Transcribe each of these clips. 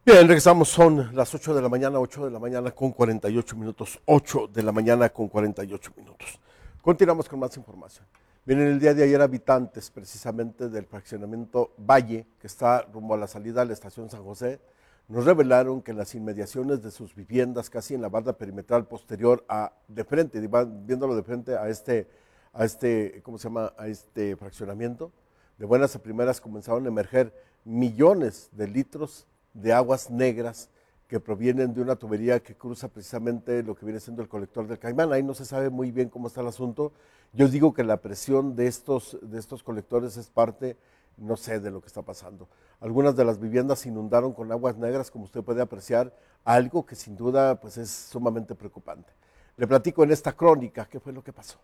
Bien, regresamos, son las 8 de la mañana, 8 de la mañana con 48 minutos, 8 de la mañana con 48 minutos. Continuamos con más información. Bien, en el día de ayer habitantes precisamente del fraccionamiento Valle, que está rumbo a la salida a la estación San José, nos revelaron que en las inmediaciones de sus viviendas, casi en la barda perimetral posterior de frente, viéndolo de frente ¿cómo se llama? A este fraccionamiento, de buenas a primeras comenzaron a emerger millones de litros de aguas negras que provienen de una tubería que cruza precisamente lo que viene siendo el colector del Caimán. Ahí no se sabe muy bien cómo está el asunto. Yo digo que la presión de estos colectores es parte, no sé, de lo que está pasando. Algunas de las viviendas se inundaron con aguas negras, como usted puede apreciar, algo que sin duda pues, es sumamente preocupante. Le platico en esta crónica qué fue lo que pasó.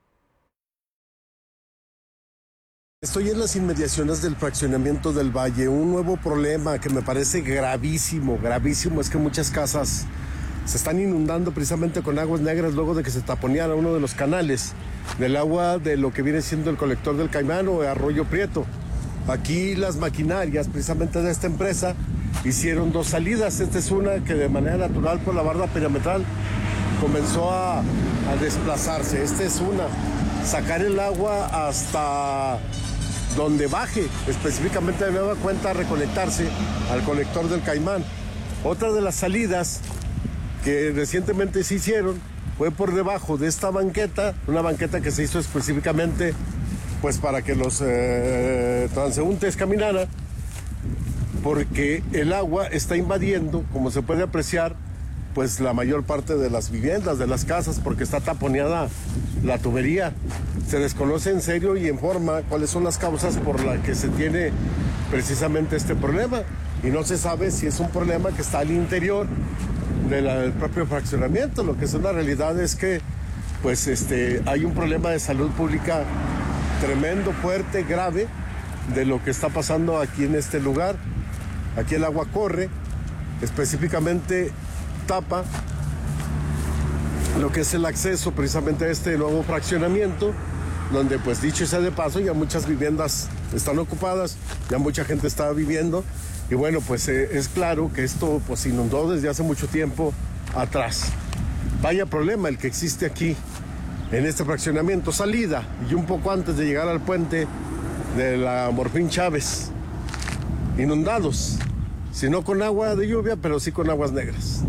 Estoy en las inmediaciones del fraccionamiento del Valle. Un nuevo problema que me parece gravísimo, gravísimo, es que muchas casas se están inundando precisamente con aguas negras luego de que se taponeara uno de los canales del agua de lo que viene siendo el colector del Caimán o Arroyo Prieto. Aquí las maquinarias precisamente de esta empresa hicieron dos salidas. Esta es una que de manera natural por la barda perimetral comenzó a desplazarse. Esta es una, sacar el agua hasta donde baje, específicamente de nueva cuenta recolectarse al colector del Caimán. Otra de las salidas que recientemente se hicieron fue por debajo de esta banqueta, una banqueta que se hizo específicamente pues para que los transeúntes caminaran, porque el agua está invadiendo, como se puede apreciar, pues la mayor parte de las viviendas, de las casas, porque está taponeada la tubería. Se desconoce en serio y en forma cuáles son las causas por las que se tiene precisamente este problema. Y no se sabe si es un problema que está al interior del propio fraccionamiento. Lo que es una realidad es que pues, hay un problema de salud pública tremendo, fuerte, grave, de lo que está pasando aquí en este lugar. Aquí el agua corre, específicamente tapa lo que es el acceso precisamente a este nuevo fraccionamiento, donde pues dicho sea de paso ya muchas viviendas están ocupadas, ya mucha gente está viviendo y bueno pues es claro que esto pues inundó desde hace mucho tiempo atrás. Vaya problema el que existe aquí en este fraccionamiento, salida y un poco antes de llegar al puente de la Morfín Chávez, inundados, si no con agua de lluvia, pero sí con aguas negras.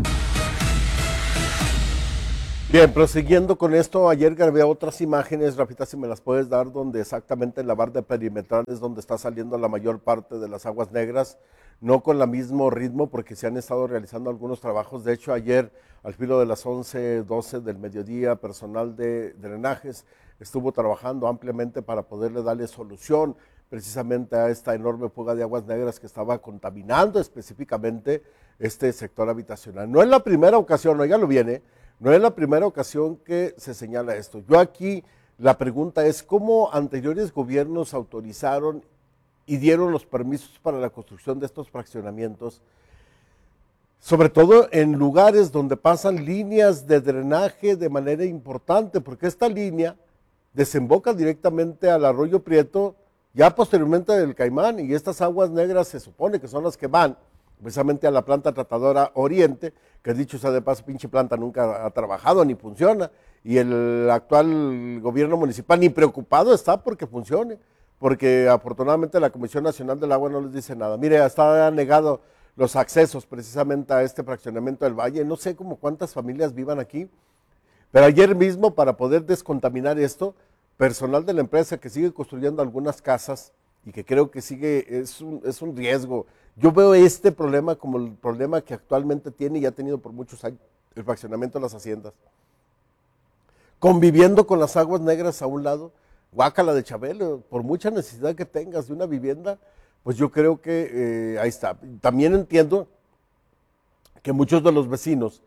Bien, prosiguiendo con esto, ayer grabé otras imágenes, Rafita, si me las puedes dar, donde exactamente en la barda perimetral es donde está saliendo la mayor parte de las aguas negras, no con el mismo ritmo porque se han estado realizando algunos trabajos. De hecho, ayer al filo de las 11:12 del mediodía, personal de drenajes estuvo trabajando ampliamente para poderle darle solución precisamente a esta enorme fuga de aguas negras que estaba contaminando específicamente este sector habitacional. No es la primera ocasión, oígalo bien, no es la primera ocasión que se señala esto. Yo aquí, la pregunta es, ¿cómo anteriores gobiernos autorizaron y dieron los permisos para la construcción de estos fraccionamientos? Sobre todo en lugares donde pasan líneas de drenaje de manera importante, porque esta línea desemboca directamente al Arroyo Prieto, ya posteriormente del Caimán, y estas aguas negras se supone que son las que van precisamente a la planta tratadora Oriente, que dicho sea de paso, pinche planta nunca ha trabajado ni funciona, y el actual gobierno municipal ni preocupado está porque funcione, porque afortunadamente la Comisión Nacional del Agua no les dice nada. Mire, hasta negado los accesos precisamente a este fraccionamiento del Valle, no sé como cuántas familias vivan aquí, pero ayer mismo para poder descontaminar esto, personal de la empresa que sigue construyendo algunas casas y que creo que es un riesgo. Yo veo este problema como el problema que actualmente tiene y ha tenido por muchos años el fraccionamiento de las haciendas. Conviviendo con las aguas negras a un lado, guácala de Chabelo, por mucha necesidad que tengas de una vivienda, pues yo creo que ahí está. También entiendo que muchos de los vecinos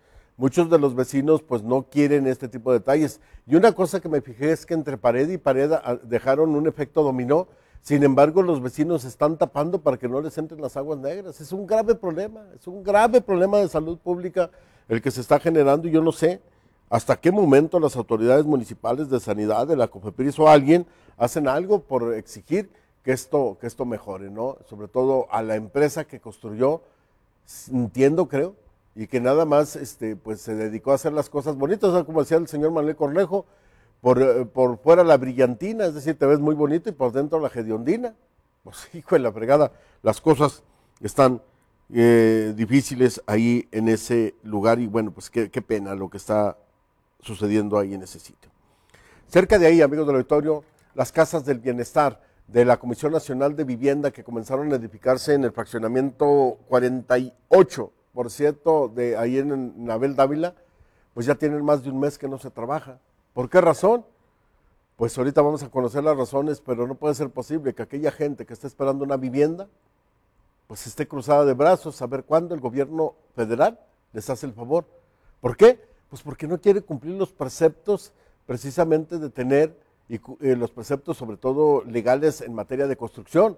pues no quieren este tipo de detalles. Y una cosa que me fijé es que entre pared y pared dejaron un efecto dominó. Sin embargo, los vecinos están tapando para que no les entren las aguas negras. Es un grave problema de salud pública el que se está generando. Y yo no sé hasta qué momento las autoridades municipales de sanidad, de la COFEPRIS o alguien, hacen algo por exigir que esto mejore, ¿no? Sobre todo a la empresa que construyó entiendo, creo, y que nada más pues se dedicó a hacer las cosas bonitas, o sea, como decía el señor Manuel Cornejo, por fuera la brillantina, es decir, te ves muy bonito y por dentro la hediondina. Pues hijo de la fregada, las cosas están difíciles ahí en ese lugar y bueno, pues qué pena lo que está sucediendo ahí en ese sitio. Cerca de ahí, amigos del auditorio, las casas del bienestar de la Comisión Nacional de Vivienda que comenzaron a edificarse en el fraccionamiento 48, por cierto, de ahí en Abel Dávila, pues ya tienen más de un mes que no se trabaja. ¿Por qué razón? Pues ahorita vamos a conocer las razones, pero no puede ser posible que aquella gente que está esperando una vivienda, pues esté cruzada de brazos a ver cuándo el gobierno federal les hace el favor. ¿Por qué? Pues porque no quiere cumplir los preceptos precisamente de tener los preceptos sobre todo legales en materia de construcción.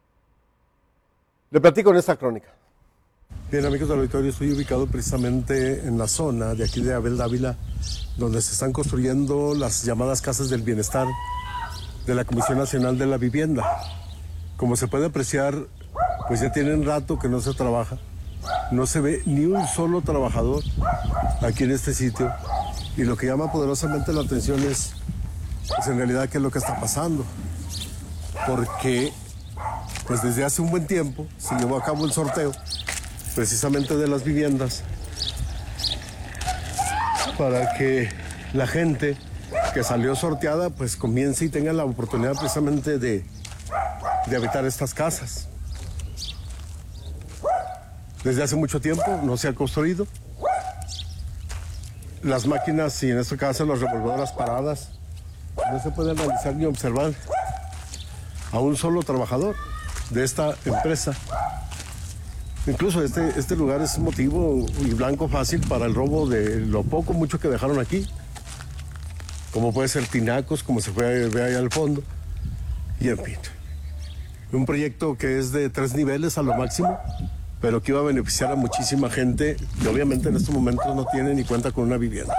Le platico en esta crónica. Bien, amigos del auditorio, estoy ubicado precisamente en la zona de aquí de Abel Dávila, donde se están construyendo las llamadas casas del bienestar de la Comisión Nacional de la Vivienda. Como se puede apreciar, pues ya tienen rato que no se trabaja, no se ve ni un solo trabajador aquí en este sitio, y lo que llama poderosamente la atención es, pues en realidad, qué es lo que está pasando, porque pues desde hace un buen tiempo se llevó a cabo el sorteo precisamente de las viviendas para que la gente que salió sorteada pues comience y tenga la oportunidad precisamente de habitar estas casas. Desde hace mucho tiempo no se ha construido. Las máquinas, y en este caso las revolvedoras paradas, no se puede analizar ni observar a un solo trabajador de esta empresa. Incluso este lugar es motivo y blanco fácil para el robo de lo poco, mucho que dejaron aquí, como puede ser tinacos, como se ve ahí al fondo, y en fin. Un proyecto que es de 3 niveles a lo máximo, pero que iba a beneficiar a muchísima gente que obviamente en estos momentos no tiene ni cuenta con una vivienda.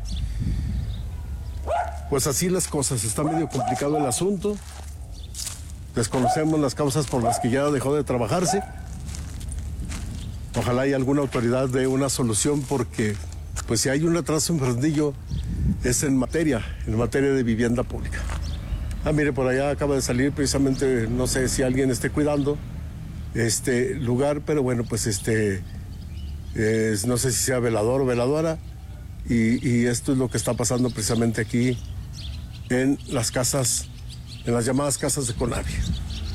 Pues así las cosas, está medio complicado el asunto, desconocemos las causas por las que ya dejó de trabajarse. Ojalá haya alguna autoridad dé una solución, porque pues si hay un retraso en Fresnillo es en materia de vivienda pública. Mire, por allá acaba de salir precisamente, no sé si alguien esté cuidando este lugar, pero bueno, pues no sé si sea velador o veladora, y esto es lo que está pasando precisamente aquí en las casas, en las llamadas casas de Conavio.